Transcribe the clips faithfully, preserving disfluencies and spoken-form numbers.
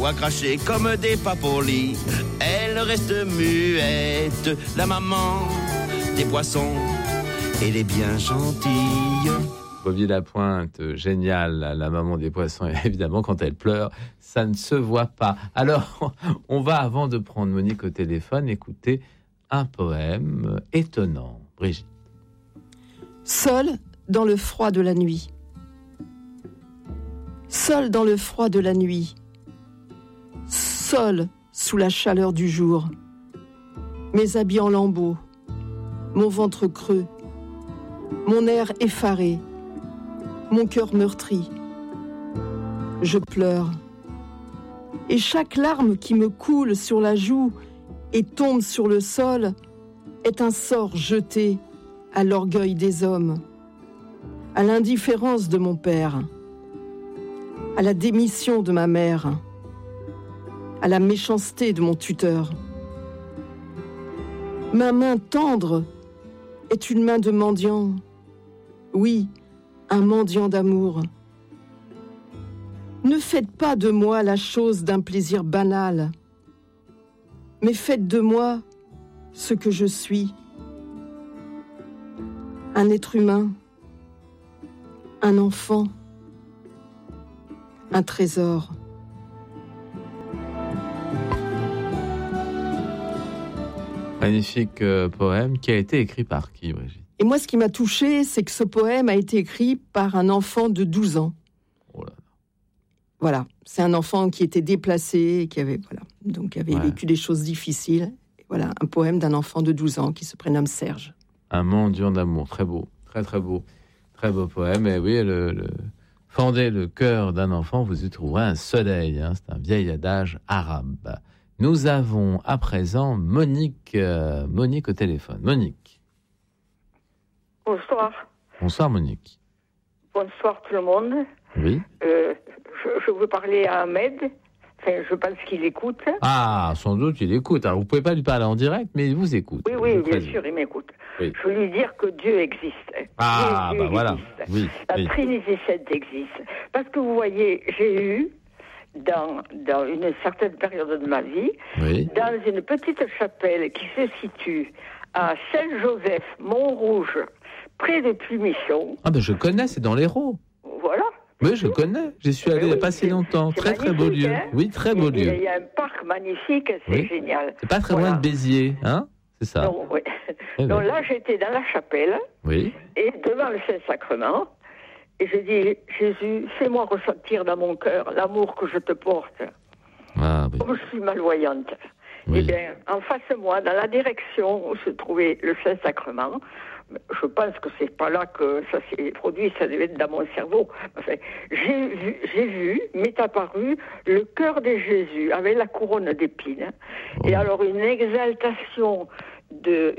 ou à cracher comme des papolis. Elle reste muette, la maman des poissons, elle est bien gentille. Bobby Lapointe, génial, la maman des poissons. Et évidemment, quand elle pleure, ça ne se voit pas. Alors, on va, avant de prendre Monique au téléphone, écouter un poème étonnant. Brigitte. Seul dans le froid de la nuit. Seul dans le froid de la nuit. Seul sous la chaleur du jour. Mes habits en lambeaux. Mon ventre creux. Mon air effaré. Mon cœur meurtri. Je pleure. Et chaque larme qui me coule sur la joue et tombe sur le sol est un sort jeté à l'orgueil des hommes, à l'indifférence de mon père, à la démission de ma mère, à la méchanceté de mon tuteur. Ma main tendre est une main de mendiant. Oui, un mendiant d'amour. Ne faites pas de moi la chose d'un plaisir banal, mais faites de moi ce que je suis. Un être humain, un enfant, un trésor. Magnifique euh, poème qui a été écrit par qui, Brigitte ? Et moi, ce qui m'a touchée, c'est que ce poème a été écrit par un enfant de douze ans. Oh là là. Voilà, c'est un enfant qui était déplacé, qui avait, voilà, donc qui avait ouais. vécu des choses difficiles. Et voilà, un poème d'un enfant de douze ans qui se prénomme Serge. Un mendiant d'amour, très beau, très très beau, très beau poème. Et oui, le, le... fendez le cœur d'un enfant, vous y trouverez un soleil. Hein, c'est un vieil adage arabe. Nous avons à présent Monique, euh, Monique au téléphone. Monique. Bonsoir. Bonsoir Monique. Bonsoir tout le monde. Oui. Euh, je, je veux parler à Ahmed. Enfin, je pense qu'il écoute. Ah, sans doute il écoute. Alors vous pouvez pas lui parler en direct, mais il vous écoute. Oui, oui, bien sûr, il m'écoute. Oui. Je veux lui dire que Dieu existe. Ah, Dieu, bah Dieu voilà. Existe. Oui, La oui. Trinité sainte existe. Parce que vous voyez, j'ai eu dans dans une certaine période de ma vie, oui. dans une petite chapelle qui se situe à Saint-Joseph, Montrouge, près de Plumichon. Ah ben je connais, c'est dans l'Hérault. Voilà. Oui, je connais. J'y suis allé il n'y a pas si longtemps. Très très beau lieu. Hein, oui, très beau il, lieu. Il y a un parc magnifique, c'est oui. génial. C'est pas très voilà. loin de Béziers, hein ? C'est ça. Donc, oui. oui, Donc oui. là, j'étais dans la chapelle. Oui. Et devant le Saint-Sacrement. Et je dis, Jésus, fais-moi ressentir dans mon cœur l'amour que je te porte. Ah, oui. Comme je suis malvoyante. Oui. Eh bien, en face de moi, dans la direction où se trouvait le Saint-Sacrement, je pense que c'est pas là que ça s'est produit, ça devait être dans mon cerveau. Enfin, j'ai vu, j'ai vu, m'est apparu le cœur de Jésus avec la couronne d'épines. Oh. Et alors une exaltation, de,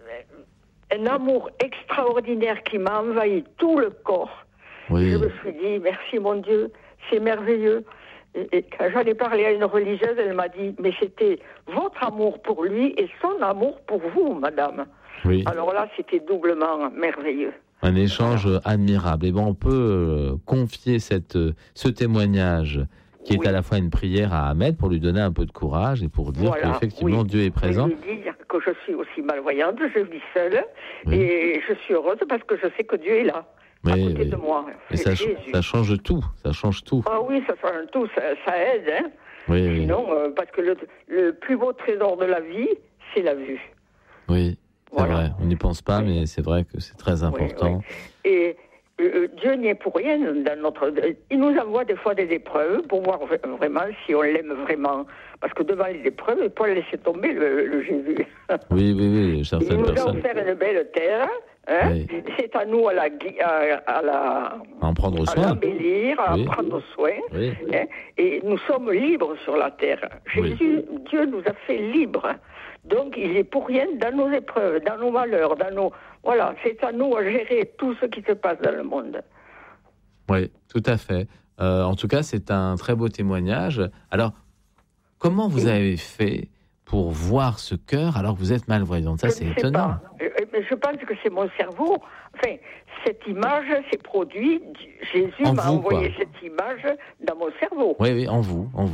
un amour extraordinaire qui m'a envahi tout le corps. Oui. Je me suis dit, merci mon Dieu, c'est merveilleux. Et, et quand j'en ai parlé à une religieuse, elle m'a dit, mais c'était votre amour pour lui et son amour pour vous, madame. Oui. Alors là, c'était doublement merveilleux. Un échange voilà. admirable. Et bon, on peut euh, confier cette, euh, ce témoignage qui oui. est à la fois une prière à Ahmed pour lui donner un peu de courage et pour dire voilà. qu'effectivement oui. Dieu est présent. Je lui dire que je suis aussi malvoyante, je vis seule oui. et je suis heureuse parce que je sais que Dieu est là. Oui, à côté oui. de moi. Et ça, ça change tout, ça change tout. Ah oui, ça change tout, ça, ça aide. Hein. Oui, Sinon, oui. Euh, parce que le, le plus beau trésor de la vie, c'est la vue. Oui, c'est voilà. vrai. On n'y pense pas, oui. mais c'est vrai que c'est très important. Oui, oui. Et euh, Dieu n'y est pour rien dans notre. Il nous envoie des fois des épreuves pour voir vraiment si on l'aime vraiment. Parce que devant les épreuves, il ne faut pas laisser tomber le, le Jésus. Oui, oui, oui, certaines il nous personnes. a offert une belle terre. Hein oui. C'est à nous à la, à, à la à en prendre à soin, l'embellir, à oui. en prendre soin. Oui. Hein, et nous sommes libres sur la terre. Jésus, oui. Dieu nous a fait libres. Donc il est pour rien dans nos épreuves, dans nos malheurs, dans nos voilà. C'est à nous à gérer tout ce qui se passe dans le monde. Oui, tout à fait. Euh, en tout cas, c'est un très beau témoignage. Alors, comment vous oui. avez fait pour voir ce cœur alors que vous êtes malvoyante? Ça, je c'est étonnant. Mais je pense que c'est mon cerveau. Enfin, cette image s'est produite. Jésus en m'a vous, envoyé quoi. cette image dans mon cerveau. Oui, oui, en vous, en vous.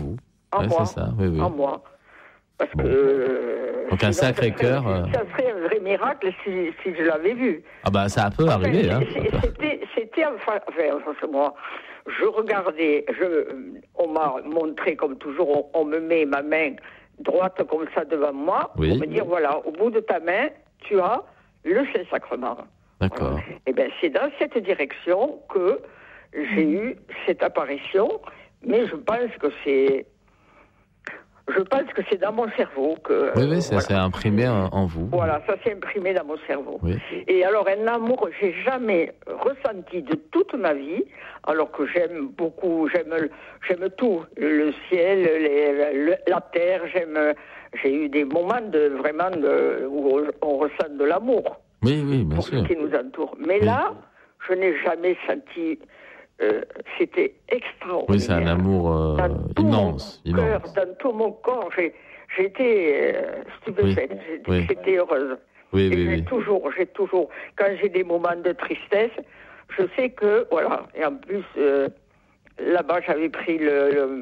En ouais, moi. C'est ça, oui, oui. En moi. Parce Bon. que. Euh, Donc un Sacré-Cœur. Ça, Euh... ça serait un vrai miracle si, si je l'avais vu. Ah bah ça peut Enfin, arriver. Hein. C'était, c'était enfin, enfin, moi, je regardais, je, on m'a montré comme toujours, on, on me met ma main droite comme ça devant moi, oui. pour me dire voilà, au bout de ta main, tu as le Saint-Sacrement. D'accord. Voilà. Et bien c'est dans cette direction que j'ai eu cette apparition, mais je pense que c'est Je pense que c'est dans mon cerveau que... Oui, oui, ça voilà. s'est imprimé en, en vous. Voilà, ça s'est imprimé dans mon cerveau. Oui. Et alors, un amour que j'ai jamais ressenti de toute ma vie, alors que j'aime beaucoup, j'aime, j'aime tout, le ciel, les, le, la terre, j'aime... J'ai eu des moments de, vraiment de, où on ressent de l'amour. Oui, oui, bien pour sûr. ce qui nous entoure. Mais oui. là, je n'ai jamais senti... Euh, c'était extraordinaire. Oui, c'est un amour euh, immense. Dans mon cœur, immense. dans tout mon corps, j'ai, j'étais euh, stupéfaite, oui. j'étais, oui. j'étais heureuse. Oui, et oui, j'ai oui. toujours, j'ai toujours, quand j'ai des moments de tristesse, je sais que, voilà, et en plus, euh, là-bas, j'avais pris le, le,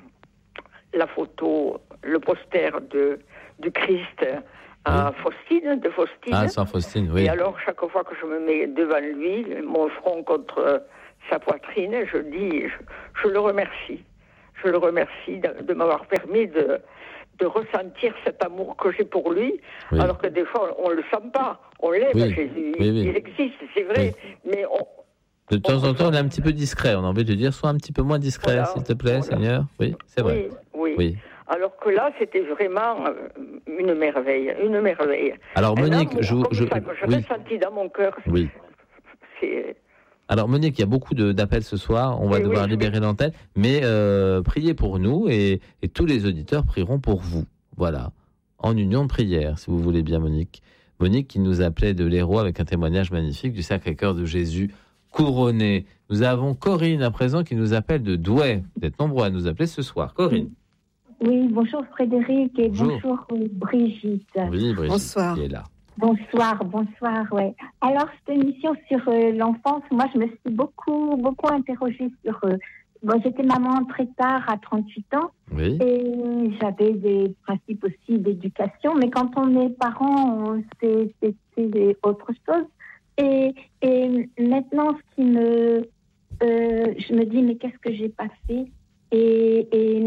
la photo, le poster de, du Christ à oui. Faustine, de Faustine. Ah, sans Faustine, oui. Et alors, chaque fois que je me mets devant lui, mon front contre sa poitrine, je dis, je, je le remercie. Je le remercie de, de m'avoir permis de, de ressentir cet amour que j'ai pour lui, oui. alors que des fois, on ne le sent pas. On l'aime, oui. Jésus. Oui, oui. Il existe, c'est vrai, oui. mais on... De temps en temps, on est un petit peu discret. On a envie de dire, sois un petit peu moins discret, voilà. s'il te plaît, voilà. Seigneur. Oui, c'est vrai. Oui, oui. oui. Alors que là, c'était vraiment une merveille, une merveille. Alors, Monique, amour, je... je, ça, que je oui. ressentis dans mon cœur, oui. c'est... Alors Monique, il y a beaucoup de, d'appels ce soir, on va oui, devoir oui, libérer oui. l'antenne, mais euh, priez pour nous et, et tous les auditeurs prieront pour vous. Voilà, en union de prière, si vous voulez bien Monique. Monique qui nous appelait de l'Hérault avec un témoignage magnifique du Sacré-Cœur de Jésus couronné. Nous avons Corinne à présent qui nous appelle de Douai. Vous êtes nombreux à nous appeler ce soir. Corinne. Oui, bonjour Frédéric et bonjour, bonjour Brigitte. Oui, Brigitte bonsoir. Qui est là. Bonsoir, bonsoir, ouais. Alors, cette émission sur euh, l'enfance, moi, je me suis beaucoup, beaucoup interrogée sur... Euh, bon, j'étais maman très tard, à trente-huit ans, oui. et j'avais des principes aussi d'éducation, mais quand on est parent, on, c'est, c'est, c'est autre chose. Et, et maintenant, ce qui me... Euh, je me dis, mais qu'est-ce que j'ai pas fait ? et, et,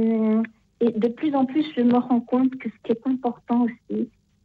et de plus en plus, je me rends compte que ce qui est important aussi,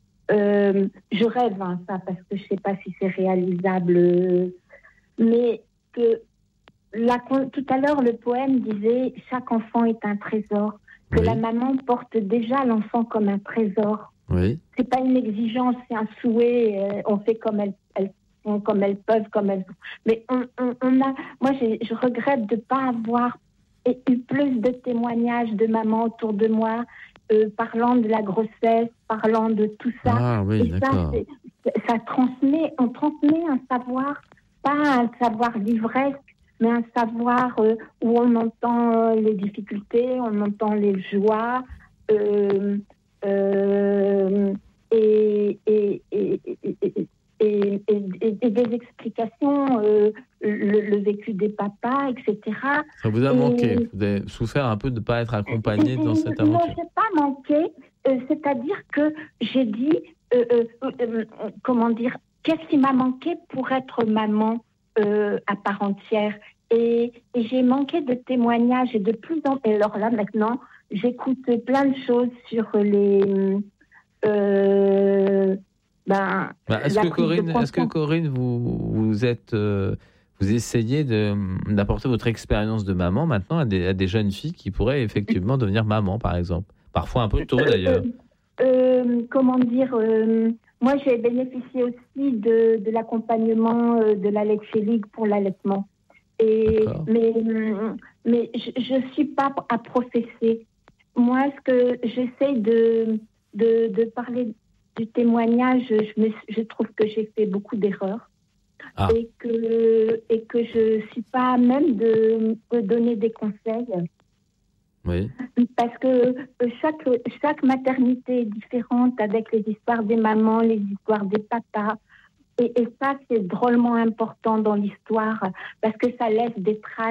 Euh, je rêve, hein, ça, parce que je ne sais pas si c'est réalisable, euh, mais que la, tout à l'heure, le poème disait « Chaque enfant est un trésor », que oui. la maman porte déjà l'enfant comme un trésor. Oui. Ce n'est pas une exigence, c'est un souhait, euh, on fait comme elles, elles, comme elles peuvent, comme elles... Mais on, on, on a... Moi, j'ai, je regrette de ne pas avoir eu plus de témoignages de mamans autour de moi, Euh, parlant de la grossesse, parlant de tout ça. Ah oui, et d'accord. Ça, c'est, ça transmet, on transmet un savoir, pas un savoir d'ivresse, mais un savoir euh, où on entend les difficultés, on entend les joies, euh, euh, et, et, et, et, et, et, et, et des explications, euh, le, le vécu des papas, et cetera. Ça vous a et, manqué. Vous avez souffert un peu de ne pas être accompagné et, dans et, cette aventure. Non, je n'ai pas manqué. Euh, c'est-à-dire que j'ai dit, euh, euh, euh, comment dire, qu'est-ce qui m'a manqué pour être maman euh, à part entière. Et, et j'ai manqué de témoignages et de plus en plus. Alors là, maintenant, j'écoute plein de choses sur les... Euh, ben, bah, est-ce, que Corinne, est-ce que Corinne, vous, vous êtes... Euh, vous essayez de, d'apporter votre expérience de maman maintenant à des, à des jeunes filles qui pourraient effectivement devenir maman, par exemple. Parfois un peu tôt, d'ailleurs. Euh, euh, comment dire euh, moi, j'ai bénéficié aussi de, de l'accompagnement euh, de la Leche League pour l'allaitement. Et, mais mais je ne suis pas à professer. Moi, ce que j'essaie de, de, de parler du témoignage, je, me, je trouve que j'ai fait beaucoup d'erreurs. Ah. Et que et que je suis pas à même de, de donner des conseils. Oui. Parce que chaque chaque maternité est différente avec les histoires des mamans, les histoires des papas. Et, et ça, c'est drôlement important dans l'histoire parce que ça laisse des traces.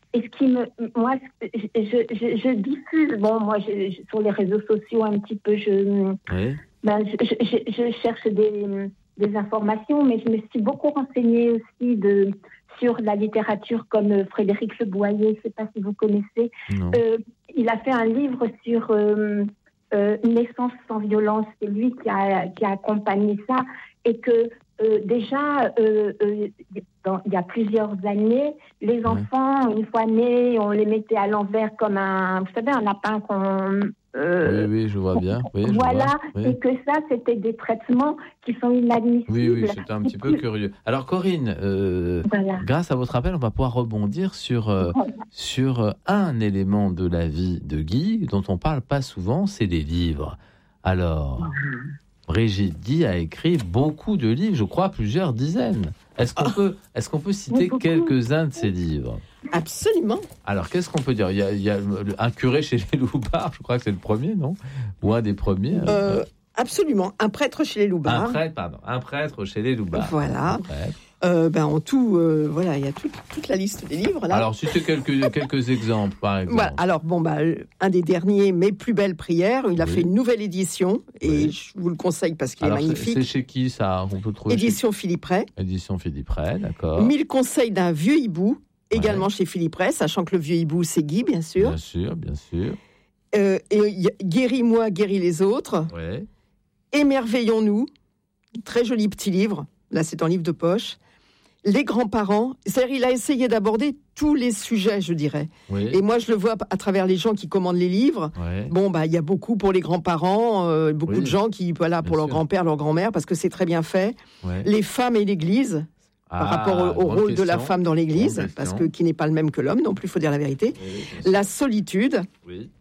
et ce qui me, moi, je, je, je, je diffuse, bon, moi, je, je, sur les réseaux sociaux un petit peu, je, oui. ben, je, je, je cherche des, des informations, mais je me suis beaucoup renseignée aussi de, sur la littérature comme Frédéric Le Boyer, je ne sais pas si vous connaissez. Euh, il a fait un livre sur euh, euh, Naissance sans violence, c'est lui qui a, qui a accompagné ça, et que Euh, déjà, euh, euh, dans, il y a plusieurs années, les enfants, ouais. une fois nés, on les mettait à l'envers comme un, vous savez, un lapin qu'on... Euh, oui, oui, je vois bien. Oui, voilà, vois, oui. Et que ça, c'était des traitements qui sont inadmissibles. Oui, oui, c'était un petit peu curieux. Alors, Corinne, euh, voilà. grâce à votre appel, on va pouvoir rebondir sur, euh, voilà. sur un élément de la vie de Guy dont on ne parle pas souvent, c'est les livres. Alors... Mmh. Brigitte Guy a écrit beaucoup de livres, je crois plusieurs dizaines. Est-ce qu'on, oh. peut, est-ce qu'on peut citer quelques-uns de ces livres ? Absolument. Alors, qu'est-ce qu'on peut dire ? Il y a, il y a Un curé chez les Loubards, je crois que c'est le premier, non ? Ou un des premiers euh, Absolument. Un prêtre chez les Loubards. Un prêtre, pardon. Un prêtre chez les Loubards. Voilà. Euh, ben, en tout, euh, voilà, il y a toute, toute la liste des livres là. Alors, citez quelques, quelques exemples, par exemple. Voilà, alors, bon, bah, un des derniers, Mes plus belles prières, il a oui. fait une nouvelle édition, et oui. je vous le conseille parce qu'il alors, est magnifique. C'est chez qui ça ? On peut trouver Édition chez... Philippe Ray. Édition Philippe Ray, d'accord. Mille conseils d'un vieux hibou, également ouais. chez Philippe Ray, sachant que le vieux hibou, c'est Guy, bien sûr. Bien sûr, bien sûr. Euh, et Guéris-moi, guéris les autres. Ouais. Émerveillons-nous, très joli petit livre, là c'est un livre de poche. Les grands-parents, c'est-à-dire il a essayé d'aborder tous les sujets, je dirais. Oui. Et moi, je le vois à travers les gens qui commandent les livres. Oui. Bon, bah, il y a beaucoup pour les grands-parents, euh, beaucoup oui. de gens qui, voilà, pour bien leur sûr. grand-père, leur grand-mère, parce que c'est très bien fait. Oui. Les femmes et l'Église, ah, par rapport au, au rôle question. de la femme dans l'Église, parce que qui n'est pas le même que l'homme, non plus, il faut dire la vérité. Oui, la solitude, oui.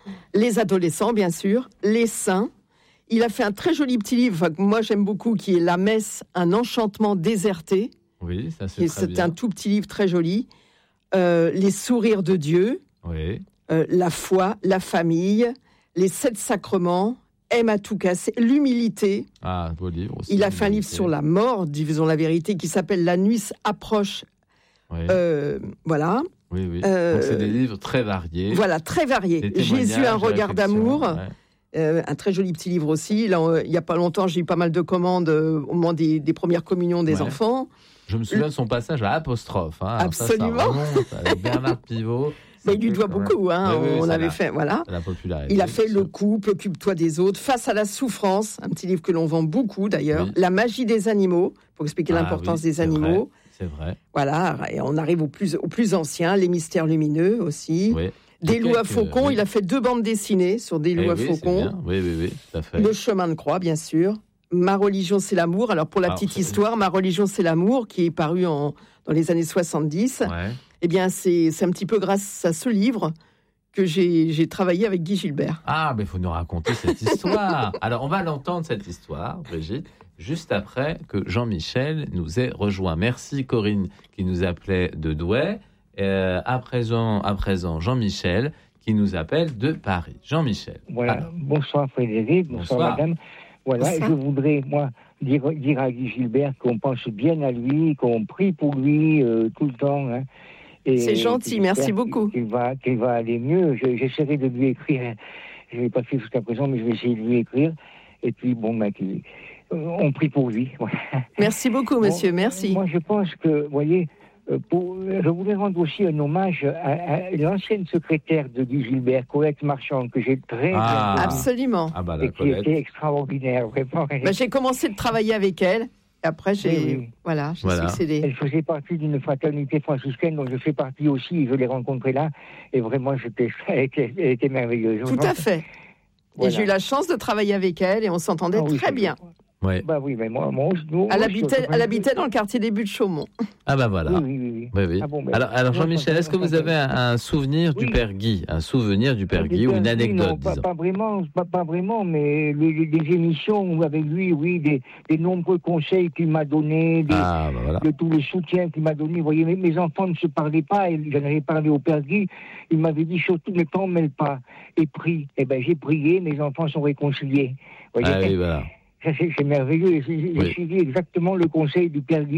les adolescents, bien sûr, les saints. Il a fait un très joli petit livre, que moi j'aime beaucoup, qui est La messe, un enchantement déserté. Oui, ça c'est et très c'est bien. un tout petit livre très joli. Euh, les sourires de Dieu, oui. euh, la foi, la famille, les sept sacrements, aime à tout casser, l'humilité. Ah, beau livre aussi. Il a fait un livre sur la mort, disons la vérité, qui s'appelle La nuit approche. Oui. Euh, voilà. Oui, oui. Euh, Donc c'est des livres très variés. Voilà, très variés. Jésus, un regard d'amour. Ouais. Euh, un très joli petit livre aussi. Là, euh, il n'y a pas longtemps, j'ai eu pas mal de commandes euh, au moment des, des premières communions des ouais. enfants. Je me souviens de son passage à Apostrophe. Hein. Absolument. Ça, ça remonte avec Bernard Pivot. Mais il lui doit beaucoup. Hein. Oui, oui, on avait la, fait, voilà. La popularité. Il a fait Le couple, Occupe-toi des autres, Face à la souffrance, un petit livre que l'on vend beaucoup d'ailleurs. Oui. La magie des animaux, pour expliquer ah, l'importance oui, des animaux. Vrai, c'est vrai. Voilà, et on arrive au plus, au plus ancien, Les mystères lumineux aussi. Oui. Des loups à faucons, oui. Il a fait deux bandes dessinées sur des loups eh à oui, faucons. Oui, oui, oui, tout à fait. Le chemin de croix, bien sûr. Ma religion, c'est l'amour. Alors, pour la ah, petite histoire, Ma religion, c'est l'amour, qui est paru en, dans les années soixante-dix. Ouais. Eh bien, c'est, c'est un petit peu grâce à ce livre que j'ai, j'ai travaillé avec Guy Gilbert. Ah, mais il faut nous raconter cette histoire. Alors, on va l'entendre, cette histoire, Brigitte, juste après que Jean-Michel nous ait rejoint. Merci, Corinne, qui nous appelait de Douai. Euh, à présent, à présent, Jean-Michel, qui nous appelle de Paris. Jean-Michel. Voilà. Alors. Bonsoir, Frédéric. Bonsoir, bonsoir. Madame. Voilà, bonsoir. Je voudrais, moi, dire, dire à Guy Gilbert qu'on pense bien à lui, qu'on prie pour lui euh, tout le temps. Hein. Et c'est gentil, merci beaucoup. Qu'il va, qu'il va aller mieux. Je, j'essaierai de lui écrire. Je ne l'ai pas fait jusqu'à présent, mais je vais essayer de lui écrire. Et puis, bon, ben, qu'il, on prie pour lui. Voilà. Merci beaucoup, monsieur, bon, merci. Moi, je pense que, vous voyez, pour, je voulais rendre aussi un hommage à, à l'ancienne secrétaire de Guy Gilbert, Colette Marchand, que j'ai très ah, bien absolument, ah bah, et qui était extraordinaire, vraiment. Bah, j'ai commencé de travailler avec elle. Et après, j'ai, oui, oui. Voilà, j'ai voilà. succédé. Elle faisait partie d'une fraternité franciscaine dont je fais partie aussi. Je l'ai rencontrée là. Et vraiment, j'étais, elle, était, elle était merveilleuse. Tout à fait. Voilà. Et j'ai eu la chance de travailler avec elle et on s'entendait ah, oui, très bien. Ouais. Bah oui, mais moi, moi, moi elle, habitait, elle habitait dans le quartier des Buttes de Chaumont. Ah bah voilà. Oui, oui, oui. oui, oui. Ah bon, bah, alors, alors Jean-Michel, est-ce que vous avez un, un souvenir oui. du Père Guy, un souvenir du Père Guy ou une anecdote, non, pas, pas vraiment, pas, pas vraiment, mais les, les, les émissions avec lui, oui, des, des nombreux conseils qu'il m'a donnés, des, ah, bah voilà. de tous les soutiens qu'il m'a donnés. Vous voyez, mes, mes enfants ne se parlaient pas, et j'en avais parlé au Père Guy. Il m'avait dit surtout ne t'en mêle pas et prie. Eh ben j'ai prié, mes enfants sont réconciliés. Vous voyez, ah oui, voilà. Ça, c'est, c'est merveilleux. J'ai, j'ai oui. suivi exactement le conseil du Père Guy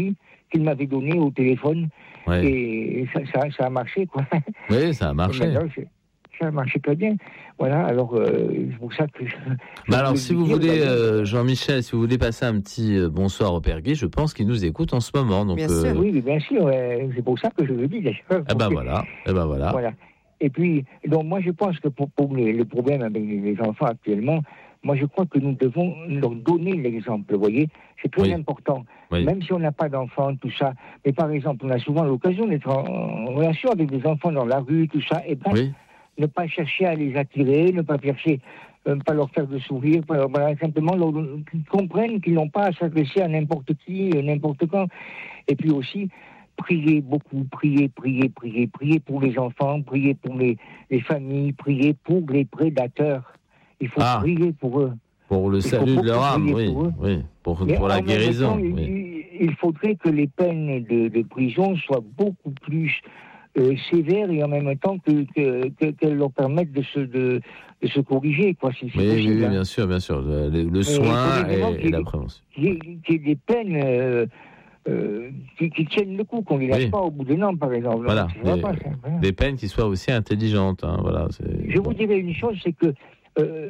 qu'il m'avait donné au téléphone. Ouais. Et ça, ça, ça a marché, quoi. Oui, ça a marché. Ça a marché très bien. Voilà, alors euh, c'est pour ça que... Je, bah alors, si vous voulez, euh, Jean-Michel, si vous voulez passer un petit euh, bonsoir au Père Guy, je pense qu'il nous écoute en ce moment. Donc, bien euh... sûr. Oui, bien sûr, euh, c'est pour ça que je le dis, d'ailleurs. Eh ben voilà, eh ben voilà. Voilà. Et puis, donc moi je pense que pour, pour les, le problème avec les enfants actuellement, moi je crois que nous devons leur donner l'exemple, vous voyez, c'est très oui. important. Oui. Même si on n'a pas d'enfants, tout ça, mais par exemple, on a souvent l'occasion d'être en, en relation avec des enfants dans la rue, tout ça, et ben, Oui. ne pas chercher à les attirer, ne pas chercher, euh, pas leur faire de sourire, pas, voilà, simplement leur, qu'ils comprennent qu'ils n'ont pas à s'adresser à n'importe qui, n'importe quand. Et puis aussi, prier beaucoup, prier, prier, prier, prier pour les enfants, prier pour les, les familles, prier pour les prédateurs. Il faut ah, prier pour eux. Pour le il salut de leur âme, oui, oui, pour, pour la guérison. Temps, oui. il, il faudrait que les peines de, de prison soient beaucoup plus euh, sévères et en même temps que, que, que, qu'elles leur permettent de se, de, de se corriger, quoi, si c'est oui, possible. Oui, hein. bien sûr, bien sûr. Le, le soin et, et la prévention. Qu'il y ait, qu'il y ait des peines... Euh, Euh, qui, qui tiennent le coup, qu'on ne les lâche oui. pas au bout d'un an, par exemple. Voilà, des, pas, voilà. des peines qui soient aussi intelligentes. Hein, voilà, c'est... Je vous dirais une chose, c'est que euh,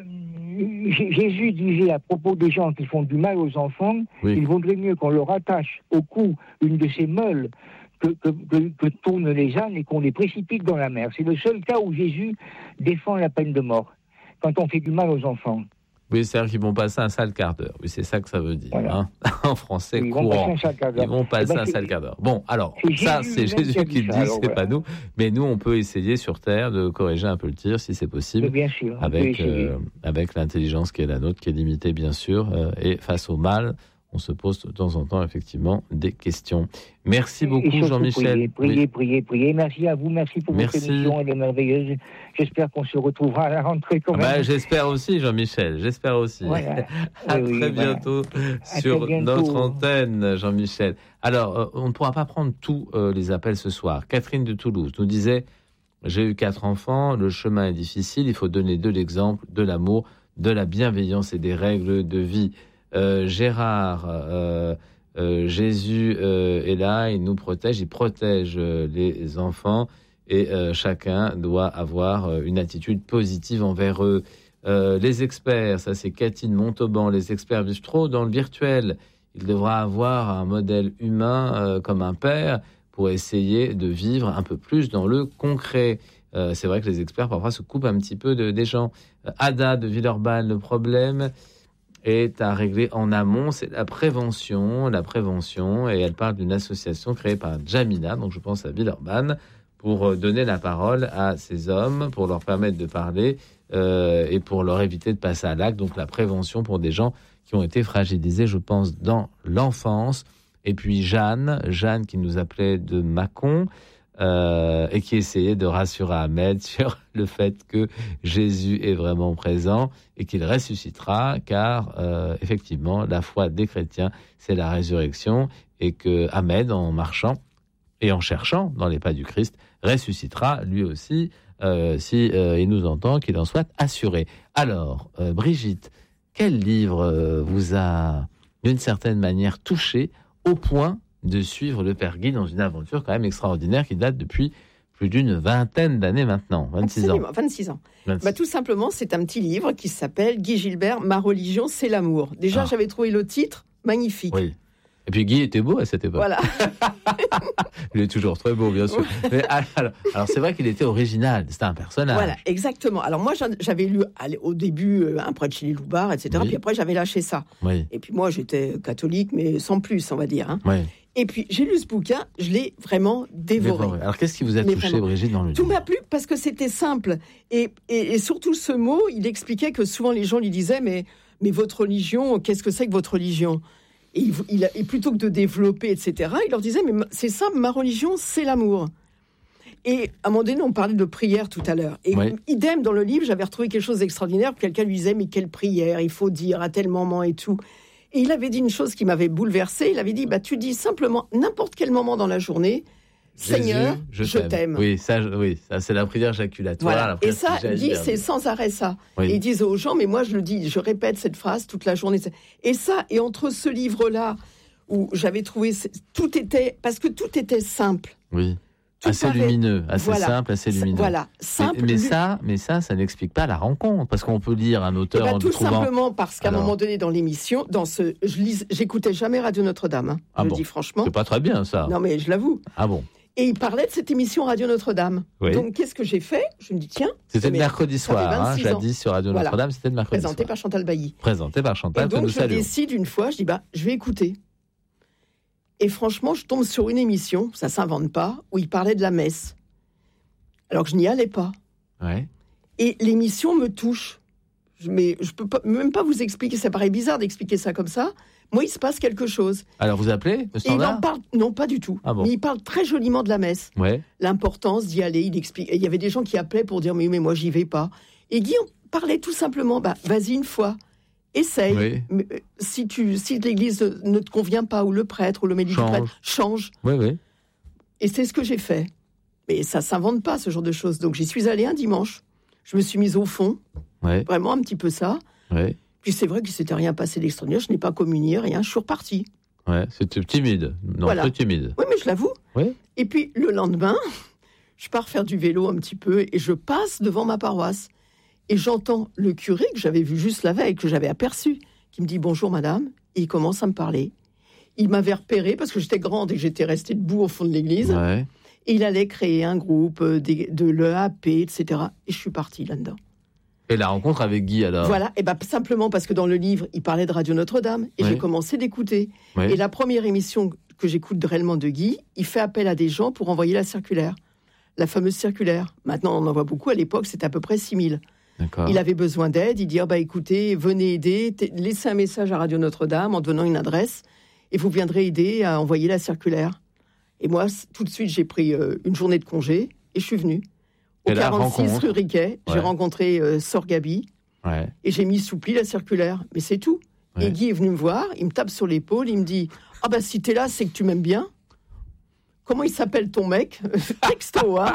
Jésus disait à propos des gens qui font du mal aux enfants, oui. il vaudrait mieux qu'on leur attache au cou une de ces meules que, que, que, que tournent les ânes et qu'on les précipite dans la mer. C'est le seul cas où Jésus défend la peine de mort, quand on fait du mal aux enfants. Oui, c'est-à-dire qu'ils vont passer un sale quart d'heure. Oui, c'est ça que ça veut dire, voilà. hein en français oui, ils courant. Vont ils vont passer eh ben, un sale quart d'heure. Bon, alors, c'est ça, Jésus c'est Jésus qui le dit, c'est voilà. pas nous. Mais nous, on peut essayer sur Terre de corriger un peu le tir, si c'est possible. Mais bien sûr. Avec, euh, avec l'intelligence qui est la nôtre, qui est limitée, bien sûr. Euh, et face au mal, on se pose de temps en temps, effectivement, des questions. Merci beaucoup, Jean-Michel. Priez, priez, oui. priez, priez. Merci à vous, merci pour merci. votre émission, elle est merveilleuse. J'espère qu'on se retrouvera à la rentrée quand même. Bah, j'espère aussi, Jean-Michel, j'espère aussi. Voilà. à oui, très oui, bientôt voilà. sur très bientôt. Notre antenne, Jean-Michel. Alors, euh, on ne pourra pas prendre tous euh, les appels ce soir. Catherine de Toulouse nous disait, j'ai eu quatre enfants, le chemin est difficile, il faut donner de l'exemple, de l'amour, de la bienveillance et des règles de vie. Euh, Gérard, euh, euh, Jésus euh, est là, il nous protège, il protège euh, les enfants et euh, chacun doit avoir euh, une attitude positive envers eux. Euh, les experts, ça c'est Cathy de Montauban, les experts vivent trop dans le virtuel. Il devra avoir un modèle humain euh, comme un père pour essayer de vivre un peu plus dans le concret. Euh, c'est vrai que les experts parfois se coupent un petit peu de, des gens. Euh, Ada de Villeurbanne, le problème est à régler en amont, c'est la prévention, la prévention, et elle parle d'une association créée par Jamina, donc je pense à Villeurbanne, pour donner la parole à ces hommes, pour leur permettre de parler euh, et pour leur éviter de passer à l'acte, donc la prévention pour des gens qui ont été fragilisés, je pense, dans l'enfance. Et puis Jeanne, Jeanne qui nous appelait de Mâcon, Euh, et qui essayait de rassurer Ahmed sur le fait que Jésus est vraiment présent et qu'il ressuscitera, car euh, effectivement, la foi des chrétiens, c'est la résurrection, et que Ahmed, en marchant et en cherchant dans les pas du Christ, ressuscitera lui aussi, euh, si euh, il nous entend, qu'il en soit assuré. Alors, euh, Brigitte, quel livre euh, vous a, d'une certaine manière, touché au point de suivre le Père Guy dans une aventure quand même extraordinaire qui date depuis plus d'une vingtaine d'années maintenant, vingt-six Absolument, ans. vingt-six ans. vingt-six. Bah, tout simplement, c'est un petit livre qui s'appelle Guy Gilbert, Ma religion, c'est l'amour. Déjà, ah. j'avais trouvé le titre magnifique. Oui. Et puis Guy était beau à cette époque. Voilà. Il est toujours très beau, bien sûr. Mais alors, alors, c'est vrai qu'il était original, c'était un personnage. Voilà, exactement. Alors moi, j'avais lu au début Un prêtre chez les Loubards, et cetera. Oui. Puis après, j'avais lâché ça. Oui. Et puis moi, j'étais catholique, mais sans plus, on va dire. Hein. Oui. Et puis, j'ai lu ce bouquin, je l'ai vraiment dévoré. dévoré. Alors, qu'est-ce qui vous a mais touché, vraiment, Brigitte, dans le livre ? Tout m'a plu parce que c'était simple. Et, et, et surtout, ce mot, il expliquait que souvent, les gens lui disaient, mais, mais votre religion, qu'est-ce que c'est que votre religion ? Et, il, il, et plutôt que de développer, et cetera, il leur disait, mais c'est simple, ma religion, c'est l'amour. Et à un moment donné, on parlait de prière tout à l'heure. Et oui. idem, dans le livre, j'avais retrouvé quelque chose d'extraordinaire. Quelqu'un lui disait, mais quelle prière, il faut dire à tel moment et tout. Et il avait dit une chose qui m'avait bouleversée. Il avait dit, bah, tu dis simplement, n'importe quel moment dans la journée, Jésus, Seigneur, je, je t'aime. t'aime. Oui, ça, oui, ça, c'est la prière jaculatoire. Voilà. La prière et ça, dit, c'est sans arrêt ça. Oui. Et il disait aux gens, mais moi je le dis, je répète cette phrase toute la journée. Et ça, et entre ce livre-là, où j'avais trouvé tout était parce que tout était simple. Oui. Tout assez paraît, lumineux, assez voilà, simple, assez lumineux. Voilà, simple. Mais, mais lu- ça, mais ça, ça n'explique pas la rencontre, parce qu'on peut lire un Eh auteur ben, en tout le trouvant. simplement parce qu'à Alors. un moment donné dans l'émission, dans ce, je lis, j'écoutais jamais Radio Notre-Dame. Hein, Ah je bon. le dis franchement. C'est pas très bien ça. Non mais je l'avoue. Ah bon. Et il parlait de cette émission Radio Notre-Dame. Oui. Donc qu'est-ce que j'ai fait? Je me dis tiens. C'était le mais mercredi ça fait soir, hein, vingt-six ans. jadis sur Radio Voilà. Notre-Dame, c'était le mercredi Présenté soir. par Chantal Bailly. Présenté par Chantal, Et que donc nous je saluons. décide une fois, je dis bah je vais écouter. Et franchement, je tombe sur une émission, ça s'invente pas, où il parlait de la messe. Alors que je n'y allais pas. Ouais. Et l'émission me touche. Je- Mais je peux pas, même pas vous expliquer, ça paraît bizarre d'expliquer ça comme ça. Moi, il se passe quelque chose. Alors vous appelez le Et il standard en parle, non pas du tout. Ah bon. Mais il parle très joliment de la messe. Ouais. L'importance d'y aller, il explique. Et il y avait des gens qui appelaient pour dire mais, mais moi j'y vais pas. Et Guillaume parlait tout simplement, bah vas-y une fois, essaye. Oui. Mais, euh, si tu, si l'église ne te convient pas ou le prêtre ou le médic du Change. prêtre, change. Oui, oui. Et c'est ce que j'ai fait. Mais ça s'invente pas ce genre de choses. Donc j'y suis allée un dimanche. Je me suis mise au fond, Ouais. vraiment un petit peu ça. Ouais. Puis c'est vrai qu'il ne s'était rien passé d'extraordinaire. Je n'ai pas communié, rien. Je suis repartie. Ouais. C'était timide. Non, Voilà. peu timide. Oui, mais je l'avoue. Oui. Et puis le lendemain, je pars faire du vélo un petit peu et je passe devant ma paroisse. Et j'entends le curé que j'avais vu juste la veille, que j'avais aperçu, qui me dit « Bonjour madame ». Et il commence à me parler. Il m'avait repéré parce que j'étais grande et que j'étais restée debout au fond de l'église. Ouais. Et il allait créer un groupe euh, des- de l'E A P, et cetera. Et je suis partie là-dedans. Et la rencontre avec Guy alors. Voilà, et ben simplement parce que dans le livre, il parlait de Radio Notre-Dame. Et Oui. j'ai commencé d'écouter. Oui. Et la première émission que j'écoute réellement de Guy, il fait appel à des gens pour envoyer la circulaire. La fameuse circulaire. Maintenant, on en voit beaucoup. À l'époque, c'était à peu près six mille. D'accord. Il avait besoin d'aide. Il dit ah bah, écoutez, venez aider. T- Laissez un message à Radio Notre-Dame en donnant une adresse. Et vous viendrez aider à envoyer la circulaire. Et moi, c- tout de suite, j'ai pris euh, une journée de congé et je suis venue. Au Et la quarante-six rencontre. rue Riquet, j'ai Ouais. rencontré euh, Sœur Gabi. Ouais. Et j'ai mis sous pli la circulaire. Mais c'est tout. Ouais. Et Guy est venu me voir, il me tape sur l'épaule, il me dit « Ah bah si t'es là, c'est que tu m'aimes bien. Comment il s'appelle ton mec ?» Texto, hein.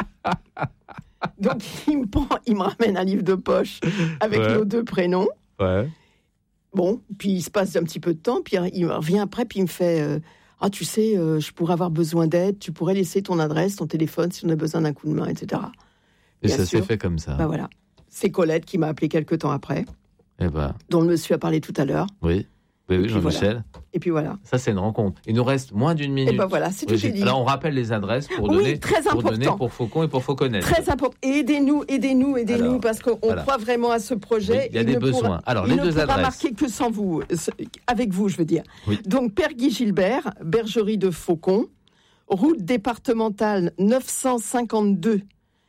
Donc il me, prend, il me ramène un livre de poche avec Ouais. nos deux prénoms. Ouais. Bon, puis il se passe un petit peu de temps, puis il revient après, puis il me fait euh, Ah tu sais, euh, je pourrais avoir besoin d'aide, tu pourrais laisser ton adresse, ton téléphone si on a besoin d'un coup de main, et cetera. Et Bien ça sûr. s'est fait comme ça. Bah voilà. C'est Colette qui m'a appelé quelques temps après, Eh ben, dont le monsieur a parlé tout à l'heure. oui. Oui, oui, puis Jean-Michel. Et puis voilà. Ça, c'est une rencontre. Il nous reste moins d'une minute. Et ben voilà, c'est tout Brigitte. est dit. Alors, on rappelle les adresses pour Oui, donner, très pour donner important. pour Faucon et pour Fauconnet. Très important. Et aidez-nous, aidez-nous, aidez-nous, Alors, parce qu'on voilà. croit vraiment à ce projet. Oui, il y a des ne besoins. Pourra, Alors, il les ne deux pourra adresses. marquer que sans vous, euh, avec vous, je veux dire. Oui. Donc, Père Guy Gilbert, bergerie de Faucon, route départementale neuf cent cinquante-deux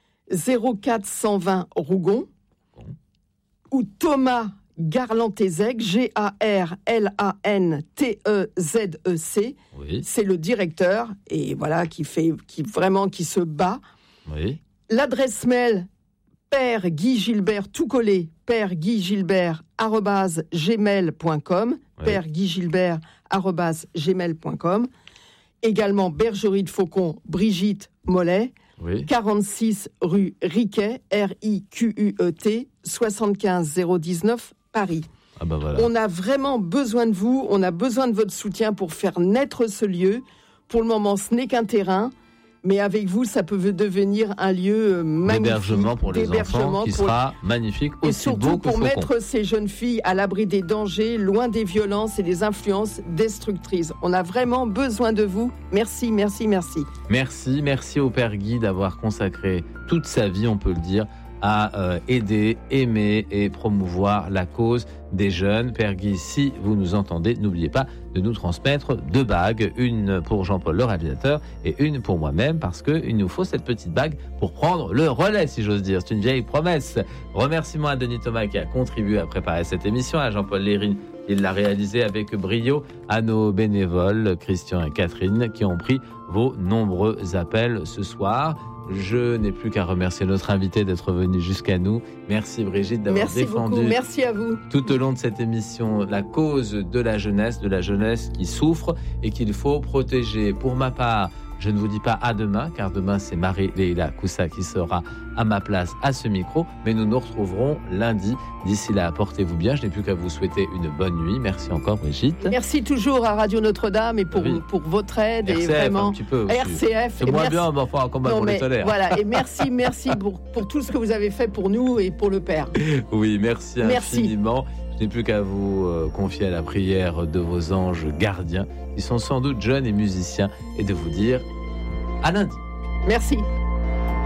zéro quatre cent vingt Rougon, Bon. ou Thomas Garlantézec, G A R L A N T E Z E C, Oui, c'est le directeur, et voilà, qui fait, qui vraiment, qui se bat. oui. L'adresse mail Père Guy Gilbert tout collé Père Guy Gilbert arobase gmail point com Oui. Père Guy Gilbert arobase gmail point com. Également Bergerie de Faucon Brigitte Mollet, Oui. quarante-six rue Riquet, R I Q U E T, soixante-quinze zéro dix-neuf Paris. Ah ben voilà. On a vraiment besoin de vous, on a besoin de votre soutien pour faire naître ce lieu. Pour le moment, ce n'est qu'un terrain, mais avec vous, ça peut devenir un lieu magnifique. D'hébergement pour les enfants d'hébergement qui pour- sera magnifique, Et aussi surtout beau que pour Faucon. mettre ces jeunes filles à l'abri des dangers, loin des violences et des influences destructrices. On a vraiment besoin de vous. Merci, merci, merci. Merci, merci au Père Guy d'avoir consacré toute sa vie, on peut le dire, à euh, aider, aimer et promouvoir la cause des jeunes. Père Guy, si vous nous entendez, n'oubliez pas de nous transmettre deux bagues, une pour Jean-Paul le réalisateur et une pour moi-même, parce qu'il nous faut cette petite bague pour prendre le relais, si j'ose dire. C'est une vieille promesse. Remerciements à Denis Thomas qui a contribué à préparer cette émission, à Jean-Paul Lérine, il l'a réalisé avec brio, à nos bénévoles, Christian et Catherine, qui ont pris vos nombreux appels ce soir. Je n'ai plus qu'à remercier notre invité d'être venu jusqu'à nous. Merci Brigitte d'avoir Merci défendu beaucoup. Merci à vous. tout au long de cette émission la cause de la jeunesse, de la jeunesse qui souffre et qu'il faut protéger. Pour ma part, Je ne vous dis pas à demain, car demain c'est Marie-Leila Coussa qui sera à ma place à ce micro, mais nous nous retrouverons lundi. D'ici là, portez-vous bien. Je n'ai plus qu'à vous souhaiter une bonne nuit. Merci encore, Brigitte. Merci toujours à Radio Notre-Dame et pour, oui. pour votre aide. R C F, et vraiment, un petit peu aussi. R C F. C'est moins merci. Bien, mais enfin, un combat pour les tolères. Voilà, et merci, merci pour, pour tout ce que vous avez fait pour nous et pour le Père. Oui, merci, merci. infiniment. Je n'ai plus qu'à vous euh, confier à la prière de vos anges gardiens, qui sont sans doute jeunes et musiciens, et de vous dire à lundi. Merci.